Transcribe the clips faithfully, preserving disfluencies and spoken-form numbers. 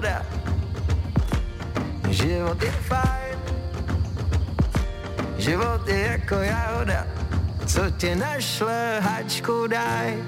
jahoda. Život je fajn, život je jako jahoda, co tě našle, hačku daj.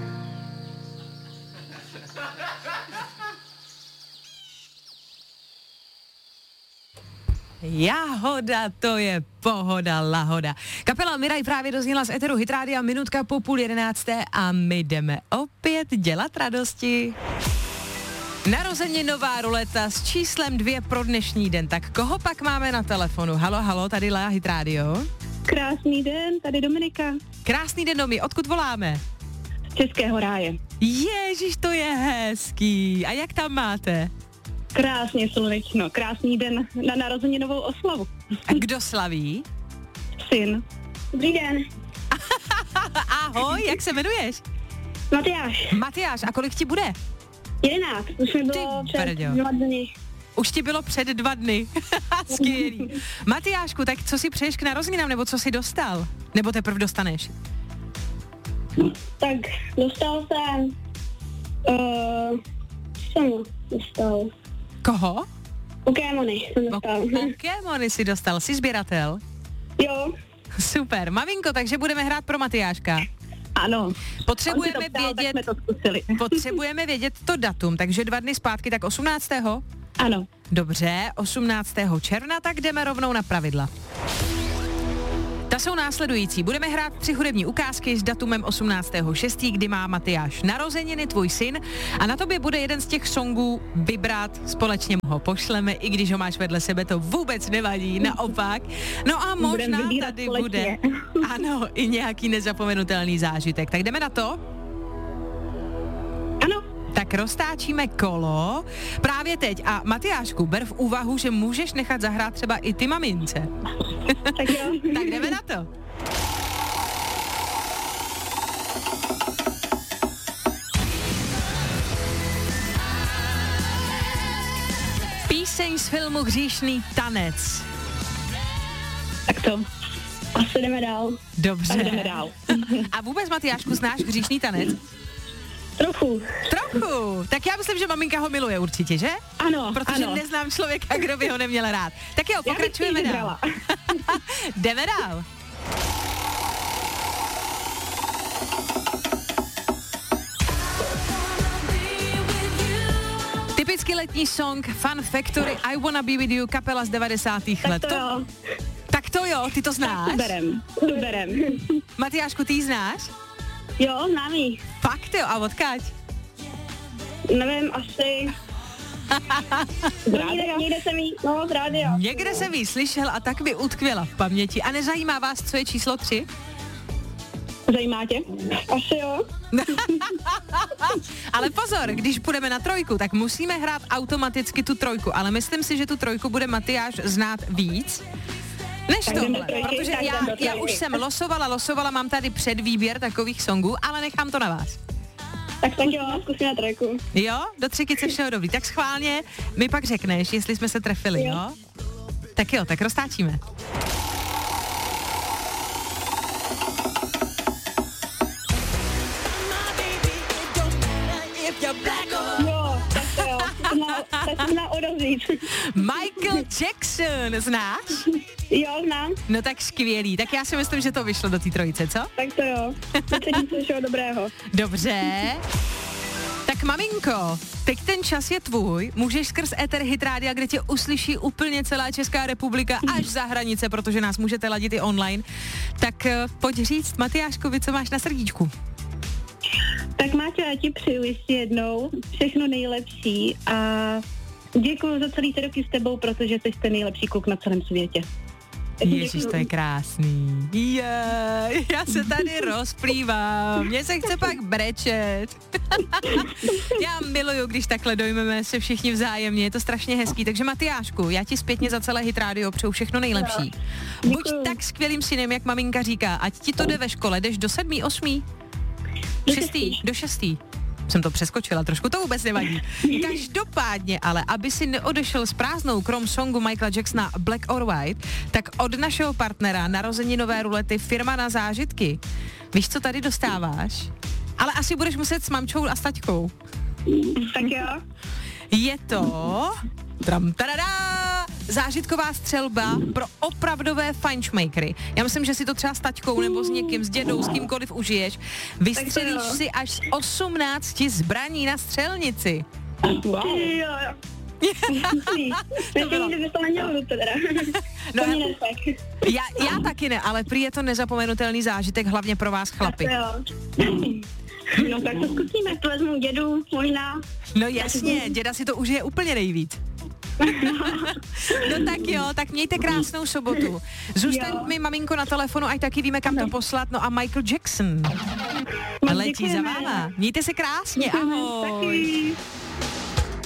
Jahoda, to je pohoda, lahoda. Kapela Miraj právě dozněla z eteru Hit Rádia, minutka po půl jedenácté a my jdeme opět dělat radosti. Narozeninová ruleta s číslem dvě pro dnešní den. Tak koho pak máme na telefonu? Halo, halo, tady Lea Hit Radio. Krásný den, tady Dominika. Krásný den, Domi, odkud voláme? Z Českého ráje. Ježiš, to je hezký. A jak tam máte? Krásně slunečno, krásný den na narozeninovou oslavu. A kdo slaví? Syn. Dobrý den. Ahoj, jak se jmenuješ? Matyáš. Matyáš, a kolik ti bude? Jedenáct, už mi bylo Ty před brďo. dva dny. Už ti bylo před dva dny. Skvělý. Matyášku, tak co si přeješ k narozeninám, nebo co jsi dostal? Nebo teprve dostaneš? Tak dostal jsem... Uh, jsem dostal. Koho? Pokémony jsem dostal. Pokémony si dostal, jsi sběratel? Jo. Super. Maminko, takže budeme hrát pro Matyáška. Ano. Potřebujeme On si to ptal, vědět, tak jsme to zkusili. potřebujeme vědět to datum, takže dva dny zpátky, tak osmnáctého Ano. Dobře, osmnáctého června, tak jdeme rovnou na pravidla. Ta jsou následující. Budeme hrát tři hudební ukázky s datumem osmnáctého šestého kdy má Matyáš narozeniny, tvůj syn, a na tobě bude jeden z těch songů vybrat, společně mu ho pošleme, i když ho máš vedle sebe, to vůbec nevadí, naopak. No a možná tady společně. bude, ano, i nějaký nezapomenutelný zážitek. Tak jdeme na to? Ano. Tak roztáčíme kolo právě teď. A Matyášku, ber v úvahu, že můžeš nechat zahrát třeba i ty mamince. Tak jo. Tak jdeme na to. Píseň z filmu Hříšný tanec. Tak to. Asi jdeme dál. Dobře. Tak jdeme dál. A vůbec, Matyášku, znáš Hříšný tanec? Trochu. Trochu. Tak já myslím, že maminka ho miluje určitě, že? Ano, Protože ano. neznám člověka, kdo by ho neměl rád. Tak jo, pokračujeme Já bych si dál. Jdeme dál. Typicky letní song Fun Factory I Wanna Be With You, kapela z devadesátých let. Tak to jo. Tak to jo, ty to znáš? To berem, to berem. Matyášku, ty ji znáš? Jo, znám jí. Fakt jo, a odkaď? Nevím, asi... Někde, někde jsem jí, no, z rádia. Někde jsem ji slyšel a tak mi utkvěla v paměti. A nezajímá vás, co je číslo tři? Zajímá tě? Asi jo. Ale pozor, když půjdeme na trojku, tak musíme hrát automaticky tu trojku, ale myslím si, že tu trojku bude Matyáš znát víc než Tak tohle, jdeme do trojky, protože tak já, jdem do já trojky. už jsem losovala, losovala, mám tady předvýběr takových songů, ale nechám to na vás. Tak tak jo, zkusíme trojku. Jo? Do třikice všeho dobrý. Tak schválně mi pak řekneš, jestli jsme se trefili, jo? jo? Tak jo, tak roztáčíme. Jo, tak to jo. Tak to zná o dost víc. Michael Jackson, znáš? Jo, znám. No tak skvělý. Tak já si myslím, že to vyšlo do té trojice, co? Tak to jo. Předím se všeho dobrého. Dobře. Tak maminko, teď ten čas je tvůj, můžeš skrz éter Hit Rádia, kde tě uslyší úplně celá Česká republika až za hranice, protože nás můžete ladit i online. Tak uh, pojď říct Matyáškovi, co máš na srdíčku. Tak Máťo, já ti přeju ještě jednou všechno nejlepší a děkuji za celý ty roky s tebou, protože jsi ten nejlepší kluk na celém světě. Ježiš, to je krásný. Je, já se tady rozplývám. Mně se chce pak brečet. Já miluju, když takhle dojmeme se všichni vzájemně. Je to strašně hezký. Takže Matyášku, já ti zpětně za celé Hit Radio přeju všechno nejlepší. Buď tak skvělým synem, jak maminka říká, ať ti to jde ve škole. Jdeš do sedmý, osmý? Šestý, do šestý. Jsem to přeskočila, trošku to vůbec nevadí. Každopádně ale, aby si neodešel s prázdnou krom songu Michaela Jacksona Black or White, tak od našeho partnera narozeninové rulety Firma na zážitky. Víš, co tady dostáváš? Ale asi budeš muset s mamčou a s taťkou. Tak jo. Je to... Tram, tadadá, zážitková střelba pro opravdové fajnšmejkry. Já myslím, že si to třeba s taťkou nebo s někým, s dědou, s kýmkoliv užiješ. Vystřelíš si až z osmnácti zbraní na střelnici. Wow. Jo, jo. Myslím, že by to nemělo to teda. No, to já, já taky ne, ale prý je to nezapomenutelný zážitek, hlavně pro vás chlapi. No tak to zkusíme, to vezmu dědu, možná. No jasně, děda si to užije úplně nejvíc. No tak jo, tak mějte krásnou sobotu. Zůstaň jo. mi, maminko, na telefonu, ať taky víme, kam to poslat. No a Michael Jackson letí za váma. Mějte se krásně, ahoj.